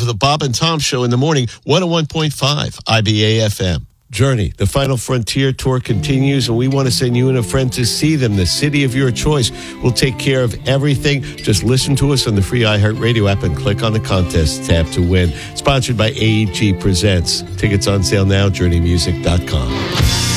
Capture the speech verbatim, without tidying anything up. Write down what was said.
to the Bob and Tom Show in the morning, one oh one point five I B A F M. Journey, the Final Frontier Tour continues, and we want to send you and a friend to see them. The city of your choice will take care of everything. Just listen to us on the free iHeartRadio app and click on the contest tab to win. Sponsored by A E G Presents. Tickets on sale now, journey music dot com.